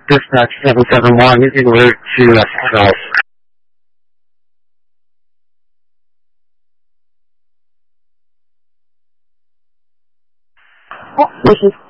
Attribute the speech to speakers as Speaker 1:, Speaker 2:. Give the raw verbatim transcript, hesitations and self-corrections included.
Speaker 1: Dispatch seven seven one, en route to uh, Central.
Speaker 2: This is